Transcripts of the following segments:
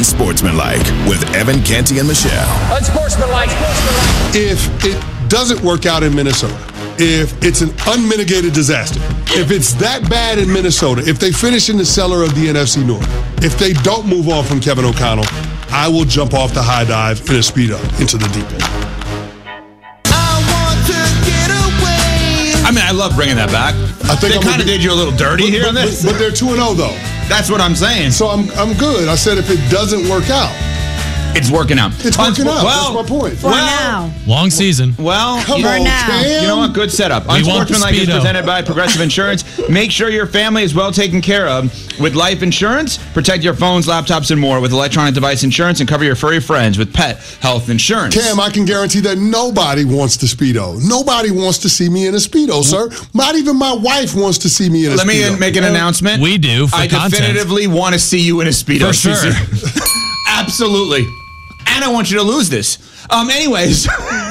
Unsportsmanlike with Evan, Canty, and Michelle. Unsportsmanlike. If it doesn't work out in Minnesota, if it's an unmitigated disaster, if it's that bad in Minnesota, if they finish in the cellar of the NFC North, if they don't move on from Kevin O'Connell, I will jump off the high dive in a Speedo into the deep end. I mean, I love bringing that back. I think they kind of did you a little dirty here on this. But they're 2-0, though. That's what I'm saying. So I'm good. I said if it doesn't work out. It's working out. It's working out. That's my point. For now. Long season. Well, Come on, Cam. You know what? Good setup. Unsportsmanlike is presented by Progressive Insurance. Make sure your family is well taken care of with life insurance. Protect your phones, laptops, and more with electronic device insurance, and cover your furry friends with pet health insurance. Cam, I can guarantee that nobody wants the Speedo. Nobody wants to see me in a Speedo, sir. Not even my wife wants to see me in a Speedo. Let me make an announcement. We do for content. I definitively want to see you in a Speedo. For sure. Absolutely. And I want you to lose this. Anyways.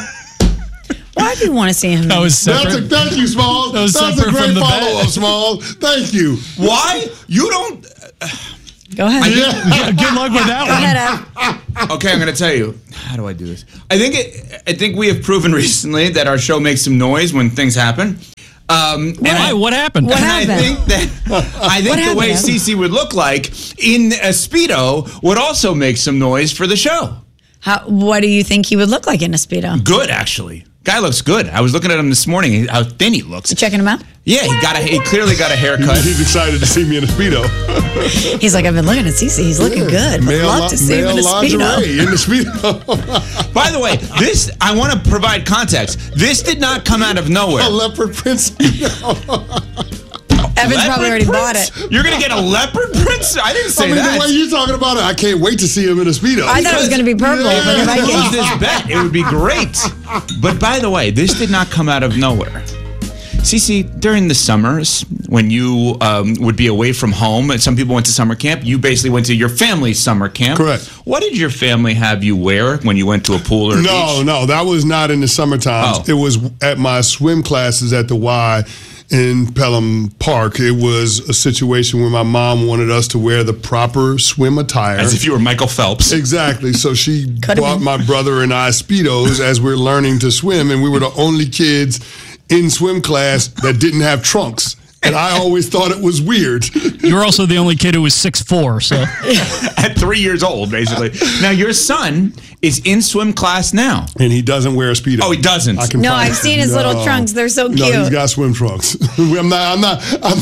Why do you want to see him? That was separate. Thank you, Smalls. That was That's a separate great from the follow-up, bet. Smalls. Thank you. Why? You don't... Go ahead. Yeah, good luck with that Go one. ahead, Ev. Okay, I'm going to tell you. How do I do this? I think we have proven recently that our show makes some noise when things happen. Why? What happened? What And happened? I think the way happened? Cece would look like in a Speedo would also make some noise for the show. What do you think he would look like in a Speedo? Good, actually. Guy looks good. I was looking at him this morning, how thin he looks. You checking him out? Yeah, he clearly got a haircut. He's excited to see me in a Speedo. He's like, I've been looking at Cece. He's looking good. I'd love to see him in a Speedo. Lingerie in the Speedo. By the way, I want to provide context. This did not come out of nowhere. A leopard print Speedo. Evan's probably already bought it. You're going to get a leopard print? I didn't say that. The way you're talking about it, I can't wait to see him in a Speedo. I thought it was going to be purple. If But if I you lose get this bet, it would be great. But by the way, this did not come out of nowhere. Cece, during the summers, when you would be away from home, and some people went to summer camp, you basically went to your family's summer camp. Correct. What did your family have you wear when you went to a pool or a beach? No, that was not in the summertime. Oh. It was at my swim classes at the Y in Pelham Park. It was a situation where my mom wanted us to wear the proper swim attire. As if you were Michael Phelps. Exactly. So she Could've bought been. my brother and I Speedos as we're learning to swim, and we were the only kids in swim class that didn't have trunks. And I always thought it was weird. You were also the only kid who was 6'4", so. At 3 years old, basically. Now, your son is in swim class now. And he doesn't wear a Speedo. Oh, he doesn't? No, I've seen his little trunks. They're so cute. No, he's got swim trunks. We're not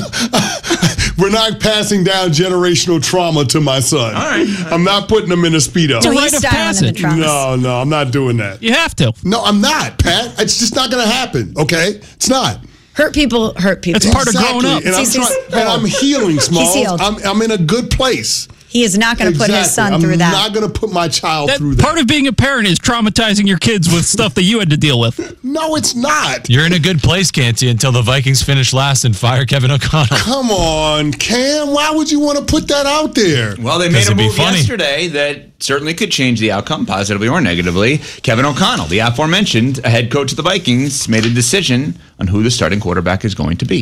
passing down generational trauma to my son. All right. I'm not putting him in a Speedo. So Rite he's of styling in the passage. trunks. No, I'm not doing that. You have to. No, I'm not, Pat. It's just not going to happen, okay? It's not. Hurt people hurt people. It's part of growing up. And I'm healing, Smalls. healed. I'm in a good place. He is not going to put his son through that. I'm not going to put my child through Part of being a parent is traumatizing your kids with stuff that you had to deal with. No, it's not. You're in a good place, Canty, until the Vikings finish last and fire Kevin O'Connell. Come on, Cam. Why would you want to put that out there? Well, they made a it'd be move funny. yesterday that certainly could change the outcome, positively or negatively. Kevin O'Connell, the aforementioned head coach of the Vikings, made a decision on who the starting quarterback is going to be.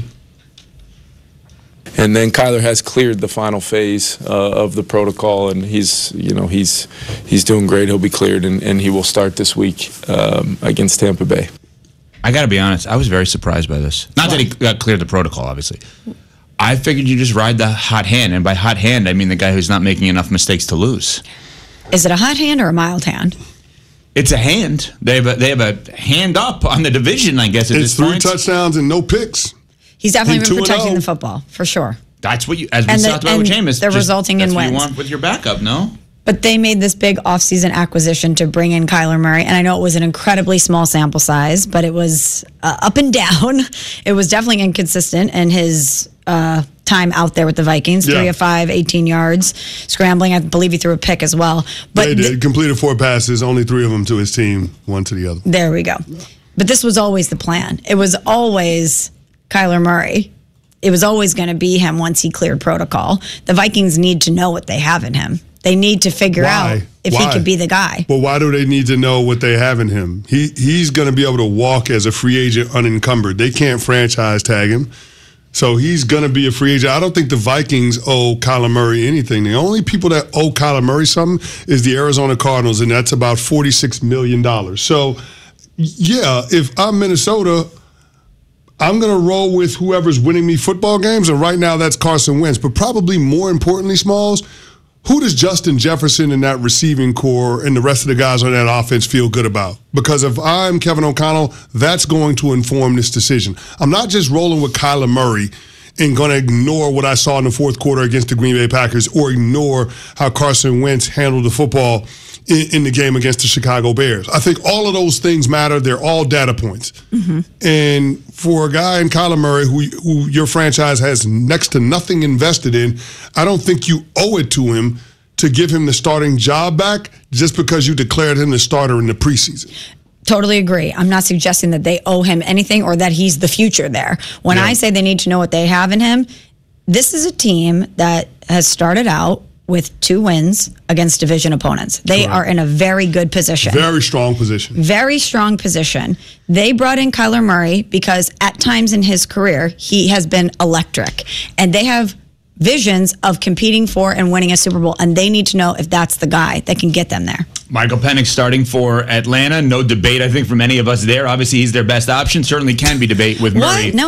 And then Kyler has cleared the final phase of the protocol, and he's doing great. He'll be cleared, and he will start this week against Tampa Bay. I got to be honest, I was very surprised by this. Not that he cleared the protocol, obviously. I figured you just ride the hot hand, and by hot hand, I mean the guy who's not making enough mistakes to lose. Is it a hot hand or a mild hand? It's a hand. They have a hand up on the division, I guess, at It's this 3 point. touchdowns and no picks. He's definitely And been protecting 2-0. the football, for sure. That's what you, as we And talked about with Jameis. they're resulting in that's what you wins. want with your backup, no? But they made this big offseason acquisition to bring in Kyler Murray. And I know it was an incredibly small sample size, but it was up and down. It was definitely inconsistent in his time out there with the Vikings. 3 of 5, 18 yards, scrambling. I believe he threw a pick as well. But They did. Completed 4 passes, only 3 of them to his team, 1 to the other. there we go. But this was always the plan. It was always Kyler Murray. It was always going to be him once he cleared protocol. The Vikings need to know what they have in him. They need to figure out if he could be the guy. Well, why do they need to know what they have in him? He's going to be able to walk as a free agent unencumbered. They can't franchise tag him. So he's going to be a free agent. I don't think the Vikings owe Kyler Murray anything. The only people that owe Kyler Murray something is the Arizona Cardinals, and that's about $46 million. So, yeah, if I'm Minnesota, I'm going to roll with whoever's winning me football games, and right now that's Carson Wentz. But probably more importantly, Smalls, who does Justin Jefferson and that receiving core and the rest of the guys on that offense feel good about? Because if I'm Kevin O'Connell, that's going to inform this decision. I'm not just rolling with Kyler Murray and going to ignore what I saw in the fourth quarter against the Green Bay Packers or ignore how Carson Wentz handled the football in the game against the Chicago Bears. I think all of those things matter. They're all data points. Mm-hmm. And for a guy in Kyler Murray who your franchise has next to nothing invested in, I don't think you owe it to him to give him the starting job back just because you declared him the starter in the preseason. Totally agree. I'm not suggesting that they owe him anything or that he's the future there. When I say they need to know what they have in him, this is a team that has started out with 2 wins against division opponents. They are in a very good position. Very strong position. Very strong position. They brought in Kyler Murray because at times in his career, he has been electric. And they have visions of competing for and winning a Super Bowl, and they need to know if that's the guy that can get them there. Michael Penix starting for Atlanta. No debate, I think, from any of us there. Obviously, he's their best option. Certainly can be debate with Murray. What? No.